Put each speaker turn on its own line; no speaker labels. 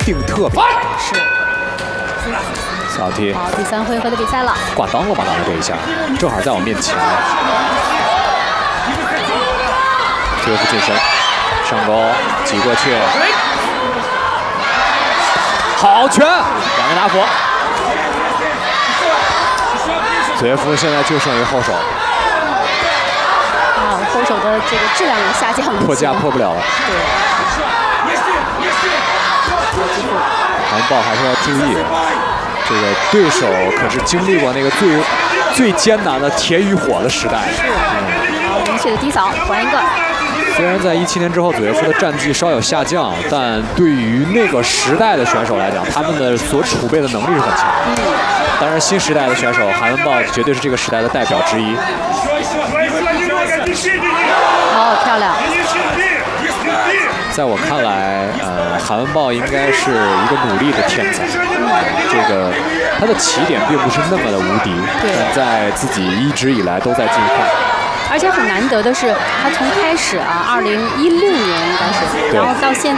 定特别。
是。
小踢。
好，第3回合的比赛了。
挂裆了吧？刚才这一下，正好在我面前。左右近身，上勾挤过去，好拳，两个打佛。左耶夫现在就剩一后手。
后手的这个质量有下降了，
破架破不了了。
对。
韩豹还是要注意，这个对手可是经历过那个最艰难的铁与火的时代。
是。好，明确的低扫，还一个。
虽然在17年之后，左耶夫的战绩稍有下降，但对于那个时代的选手来讲，他们的所储备的能力是很强。当然，新时代的选手韩文豹绝对是这个时代的代表之一。
好，漂亮。
在我看来，韩文豹应该是一个努力的天才。这个他的起点并不是那么的无敌，但在自己一直以来都在进化。
而且很难得的是，他从开始2016年应该是，然后到现在。